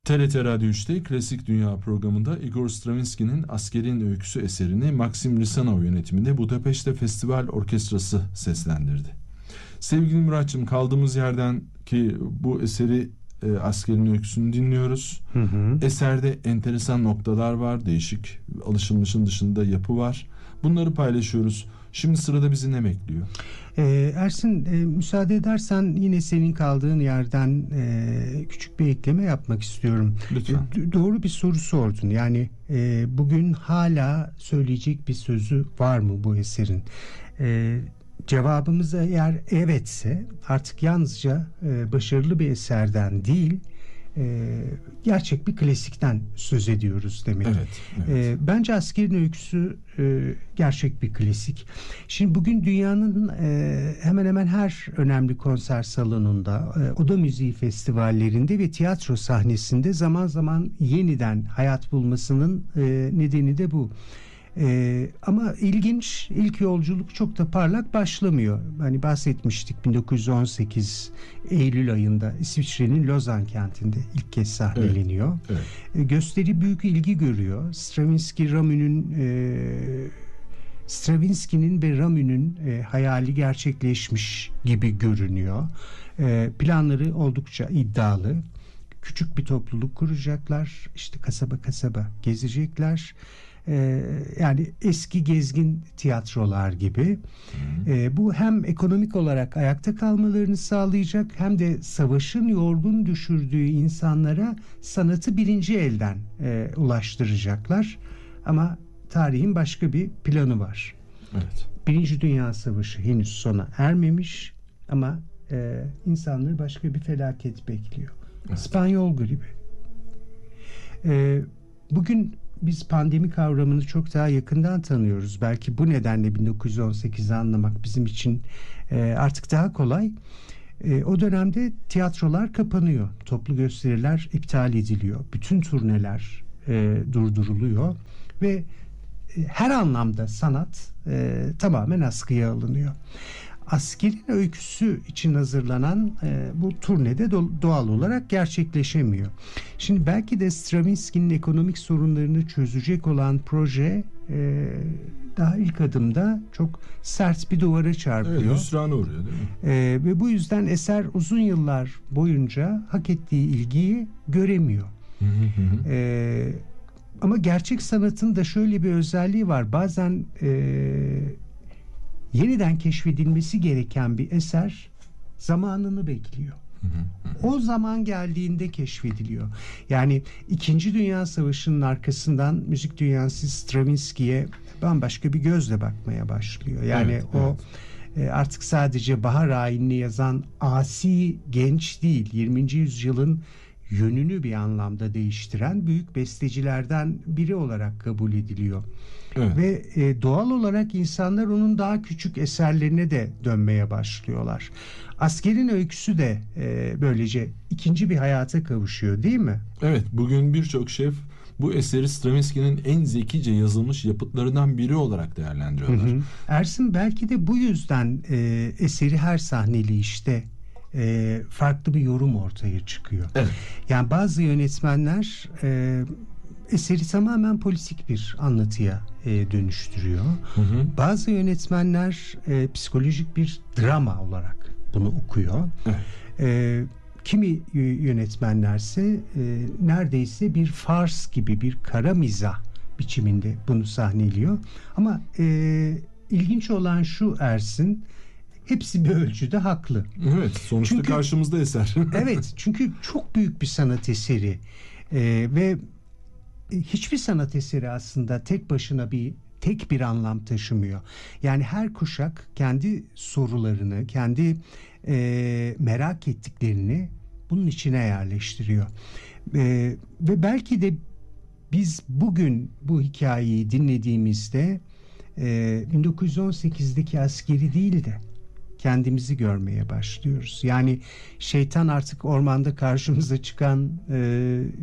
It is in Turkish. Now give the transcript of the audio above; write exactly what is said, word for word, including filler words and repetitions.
T R T Radyo üçte Klasik Dünya programında Igor Stravinsky'nin Askerin Öyküsü eserini Maxim Risanov yönetiminde Budapeşte Festival Orkestrası seslendirdi. Sevgili Muratçım, kaldığımız yerden ki bu eseri e, Askerin Öyküsü'nü dinliyoruz. Hı hı. Eserde enteresan noktalar var, değişik, alışılmışın dışında yapı var. Bunları paylaşıyoruz. Şimdi sırada bizi ne bekliyor? Ee, Ersin, e, müsaade edersen yine senin kaldığın yerden e, küçük bir ekleme yapmak istiyorum. Lütfen. E, doğru bir soru sordun. Yani e, bugün hala söyleyecek bir sözü var mı bu eserin? E, cevabımız eğer evetse artık yalnızca e, başarılı bir eserden değil, e, gerçek bir klasikten söz ediyoruz demek. Evet, evet. E, bence Askerin Öyküsü e, gerçek bir klasik. Şimdi bugün dünyanın e, hemen hemen her önemli konser salonunda, e, oda müziği festivallerinde ve tiyatro sahnesinde zaman zaman yeniden hayat bulmasının e, nedeni de bu. Ee, ama ilginç, ilk yolculuk çok da parlak başlamıyor. Hani bahsetmiştik, bin dokuz yüz on sekiz Eylül ayında İsviçre'nin Lozan kentinde ilk kez sahneleniyor. Evet, evet. Ee, gösteri büyük ilgi görüyor. Stravinsky, Rameau'nun e, Stravinsky'nin ve Rameau'nun e, hayali gerçekleşmiş gibi görünüyor. E, planları oldukça iddialı. Küçük bir topluluk kuracaklar. İşte kasaba kasaba gezecekler. Ee, yani eski gezgin tiyatrolar gibi. Ee, bu hem ekonomik olarak ayakta kalmalarını sağlayacak, hem de savaşın yorgun düşürdüğü insanlara sanatı birinci elden e, ulaştıracaklar. Ama tarihin başka bir planı var. Evet. Birinci Dünya Savaşı henüz sona ermemiş ama e, insanları başka bir felaket bekliyor. Evet. İspanyol gribi. Ee, bugün biz pandemi kavramını çok daha yakından tanıyoruz. Belki bu nedenle bin dokuz yüz on sekizi anlamak bizim için e, artık daha kolay. E, o dönemde tiyatrolar kapanıyor. Toplu gösteriler iptal ediliyor. Bütün turneler e, durduruluyor ve e, her anlamda sanat e, tamamen askıya alınıyor. Askerin Öyküsü için hazırlanan e, bu turnede do- doğal olarak gerçekleşemiyor. Şimdi belki de Stravinsky'nin ekonomik sorunlarını çözecek olan proje e, daha ilk adımda çok sert bir duvara çarpıyor. Evet, hüsrana uğruyor değil mi? E, ve bu yüzden eser uzun yıllar boyunca hak ettiği ilgiyi göremiyor. e, ama gerçek sanatın da şöyle bir özelliği var. Bazen e, yeniden keşfedilmesi gereken bir eser zamanını bekliyor. O zaman geldiğinde keşfediliyor. Yani İkinci Dünya Savaşı'nın arkasından müzik dünyası Stravinsky'ye bambaşka bir gözle bakmaya başlıyor. Yani evet, o evet. artık sadece bahar ayinini yazan asi genç değil, yirminci yüzyılın yönünü bir anlamda değiştiren büyük bestecilerden biri olarak kabul ediliyor. Evet. Ve e, doğal olarak insanlar onun daha küçük eserlerine de dönmeye başlıyorlar. Askerin Öyküsü de e, böylece ikinci bir hayata kavuşuyor, değil mi? Evet, bugün birçok şef bu eseri Stravinsky'nin en zekice yazılmış yapıtlarından biri olarak değerlendiriyorlar. Hı hı. Ersin, belki de bu yüzden e, eseri her sahneli işte E, farklı bir yorum ortaya çıkıyor. Evet. Yani bazı yönetmenler e, eseri tamamen politik bir anlatıya e, dönüştürüyor. Hı hı. Bazı yönetmenler e, psikolojik bir drama olarak bunu okuyor. Evet. E, kimi yönetmenlerse e, neredeyse bir fars gibi, bir kara mizah biçiminde bunu sahneliyor. Ama e, ilginç olan şu Ersin, hepsi bir ölçüde haklı. Evet, sonuçta çünkü, karşımızda eser. Evet, çünkü çok büyük bir sanat eseri ee, ve hiçbir sanat eseri aslında tek başına bir tek bir anlam taşımıyor. Yani her kuşak kendi sorularını, kendi e, merak ettiklerini bunun içine yerleştiriyor. E, ve belki de biz bugün bu hikayeyi dinlediğimizde e, bin dokuz yüz on sekizdeki askeri değil de kendimizi görmeye başlıyoruz. Yani şeytan artık ormanda karşımıza çıkan e,